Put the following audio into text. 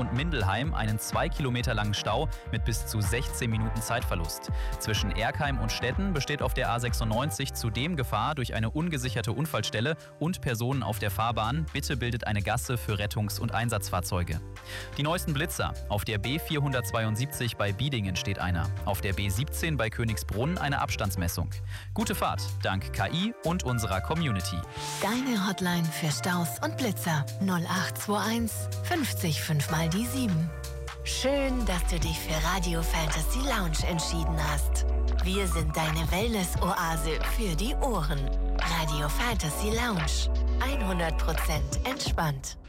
und Mindelheim einen 2 Kilometer langen Stau mit bis zu 16 Minuten Zeitverlust. Zwischen Erkheim und Stetten besteht auf der A96 zudem Gefahr durch eine ungesicherte Unfallstelle und Personen auf der Fahrbahn. Bitte bildet eine Gasse für Rettungs- und Einsatzfahrzeuge. Die neuesten Blitzer. Auf der B472 bei Biedingen steht einer. Auf der B17 bei Königsbrunn eine Abstandsmessung. Gute Fahrt, dank KI und unserer Community. Deine Hotline für Staus und Blitzer 0821 50 5 mal die 7. Schön, dass du dich für Radio Fantasy Lounge entschieden hast. Wir sind deine Wellness-Oase für die Ohren. Radio Fantasy Lounge. 100% entspannt.